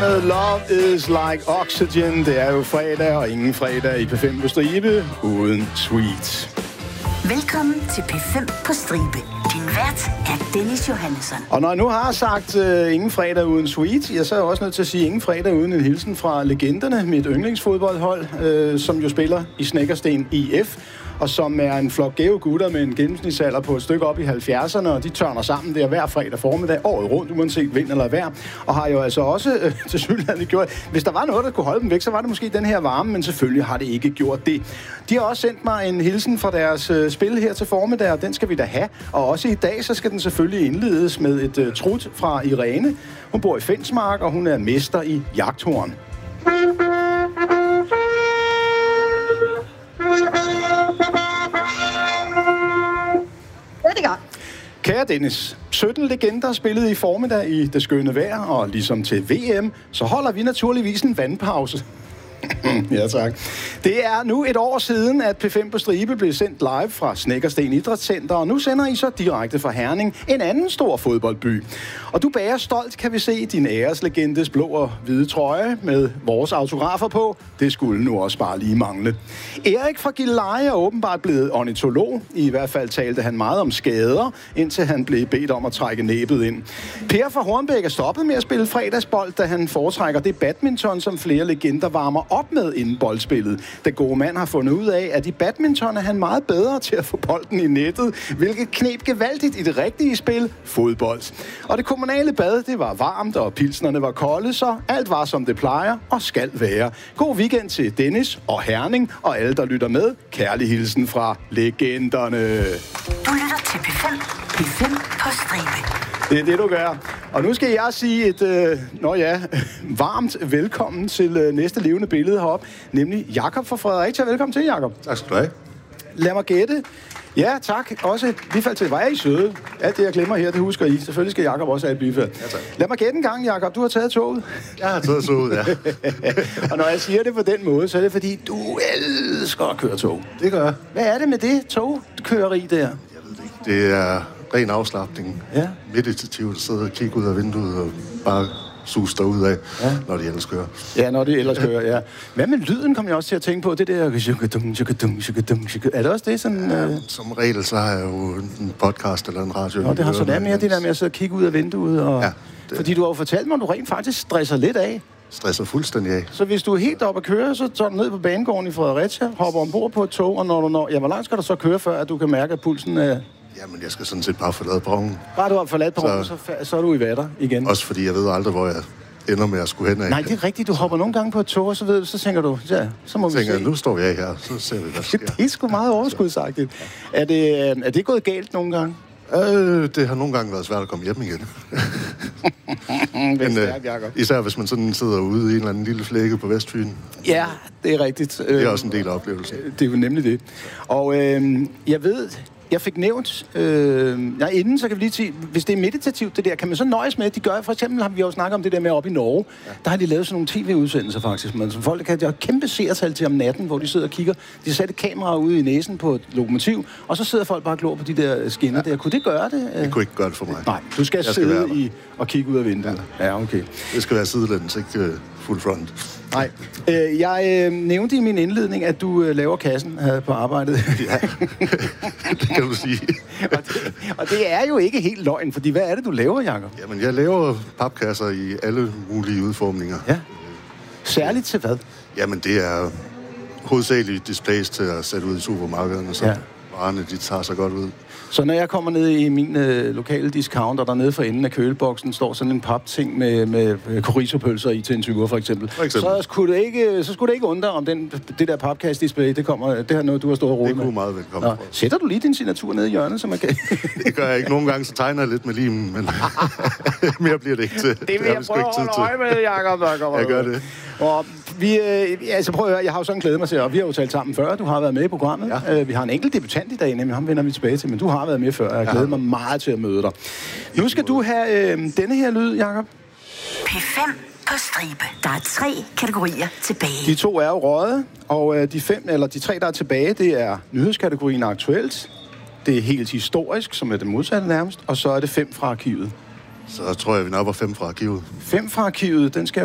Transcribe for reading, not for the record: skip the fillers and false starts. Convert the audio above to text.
med Love is like oxygen. Det er jo fredag, og ingen fredag i P5 på stribe uden Sweet. Velkommen til P5 på stribe. Din vært er Dennis Johannesson. Og når jeg nu har sagt ingen fredag uden Sweet, så er jeg også nødt til at sige ingen fredag uden en hilsen fra legenderne, mit yndlingsfodboldhold, som jo spiller i Snekkersten IF, og som er en flok gæve gutter med en gennemsnitsalder på et stykke op i 70'erne, og de tørner sammen der hver fredag formiddag, året rundt, uanset vind eller vejr, og har jo altså også til synligheden gjort, hvis der var noget, der kunne holde dem væk, så var det måske den her varme, men selvfølgelig har det ikke gjort det. De har også sendt mig en hilsen fra deres spil her til formiddag, og den skal vi da have, og også i dag, så skal den selvfølgelig indledes med et trut fra Irene. Hun bor i Fensmark, og hun er mester i jagthorn. Kære Dennis, 17 legender spillede i formiddag i det skønne vejr, og ligesom til VM, så holder vi naturligvis en vandpause. Ja, tak. Det er nu et år siden, at P5 på stribe blev sendt live fra Snekkersten Idrætscenter, og nu sender I så direkte fra Herning, en anden stor fodboldby. Og du bærer stolt, kan vi se, din æreslegendes blå og hvide trøje med vores autografer på. Det skulle nu også bare lige mangle. Erik fra Gilleleje er åbenbart blevet ornitolog. I hvert fald talte han meget om skader, indtil han blev bedt om at trække næbet ind. Per fra Hornbæk er stoppet med at spille fredagsbold, da han foretrækker det badminton, som flere legender varmer op med inden boldspillet. Den gode mand har fundet ud af, at i badminton er han meget bedre til at få bolden i nettet, hvilket kneb gevaldigt i det rigtige spil, fodbold. Og det kommunale bad, det var varmt, og pilsnerne var kolde, så alt var som det plejer og skal være. God weekend til Dennis og Herning og alle, der lytter med. Kærlig hilsen fra legenderne. Du lytter til P5. P5 på stribe. Det er det, du gør. Og nu skal jeg sige et, varmt velkommen til næste levende billede heroppe, nemlig Jakob fra Fredericia. Velkommen til, Jakob. Tak skal du have. Lad mig gætte. Ja, tak. Også et bifald til. Var jeg I søde? Alt det, jeg glemmer her, det husker I. Selvfølgelig skal Jakob også have et bifald. Ja, tak. Lad mig gætte en gang, Jakob. Du har taget toget. Jeg har taget toget, ja. Og når jeg siger det på den måde, så er det fordi, du elsker at køre tog. Det gør jeg. Hvad er det med det togkøreri der? Jeg ved det ikke. Det er ren afslapning. Ja. Meditativt at sidde og kigge ud af vinduet og bare sus derud af, når de ellers kører. Ja, når det ellers kører, ja. Hvad med lyden, kom jeg også til at tænke på? Det der... Er det også det sådan... Som regel, så har jeg jo en podcast eller en radio. Nå, det har sådan mere det der med at sidde og kigge ud af vinduet. Og... Ja. Fordi du har jo fortalt mig, at du rent faktisk stresser lidt af. Stresser fuldstændig af. Så hvis du er helt oppe at køre, så tager du ned på banegården i Fredericia, hopper ombord på et tog, og når du når... Ja, hvor langt skal du så køre, før at du kan mærke, at pulsen er... Jamen, jeg skal sådan set bare forlade perronen. Bare du har forladt perronen, så er du i vatter igen. Også fordi jeg ved aldrig, hvor jeg ender med at skulle hen af. Nej, det er rigtigt. Du hopper nogle gange på et tog, og så tænker du, ja, så må vi se. Nu står vi af her, så ser vi, hvad der sker. Det er sgu meget overskudsagtigt. Er det gået galt nogle gange? Det har nogle gange været svært at komme hjem igen. Men, især hvis man sådan sidder ude i en eller anden lille flække på Vestfyn. Ja, det er rigtigt. Det er også en del af oplevelsen. Det er jo nemlig det. Og jeg ved... Jeg fik nævnt, inden så kan vi lige sige, hvis det er meditativt det der, kan man så nøjes med, at de gør, for eksempel har vi jo snakket om det der med op i Norge, der har de lavet sådan nogle tv-udsendelser faktisk, men som folk kan have kæmpe seertal til om natten, hvor de sidder og kigger, de sætter kameraer ude i næsen på et lokomotiv, og så sidder folk bare og glor på de der skinner der. Kunne det gøre det? Det kunne ikke gøre det for mig. Nej, du skal sidde og kigge ud af vinduet. Ja, okay. Det skal være sidelæns, ikke full front. Nej. Jeg nævnte i min indledning, at du laver kassen her på arbejdet. Ja, det kan du sige. og det er jo ikke helt løgn, fordi hvad er det, du laver, Jakob? Jamen, jeg laver papkasser i alle mulige udformninger. Ja. Særligt til hvad? Jamen, det er hovedsageligt displays til at sætte ud i supermarkederne, så varerne, de tager sig godt ud. Så når jeg kommer ned i min lokale discounter, der nede for enden af køleboksen står sådan en papting med chorizo-pølser i til en 20'er for eksempel. Så skulle det ikke undre om det der papkast-display, det har noget, du har stået og rodet med. Det kunne meget velkommen. Sætter du lige din signatur ned i hjørnet, så man kan... Det gør jeg ikke. Nogle gange så tegner jeg lidt med limen, men mere bliver det ikke til. Det vil jeg prøve at holde øje med, Jacob. Jeg gør det. Og prøv at høre, jeg har jo sådan glædet mig til, og vi har jo talt sammen før, du har været med i programmet. Ja. Vi har en enkelt debutant i dag, nemlig ham vender vi tilbage til, men du har været med før, jeg glæder mig meget til at møde dig. Nu skal du have denne her lyd, Jakob. P5 på stribe. Der er 3 kategorier tilbage. De 2 er jo røget, og de 3, der er tilbage, det er nyhedskategorien aktuelt, det er helt historisk, som er det modsatte nærmest, og så er det 5 fra arkivet. Så tror jeg, vi napper 5 fra arkivet. 5 fra arkivet, den skal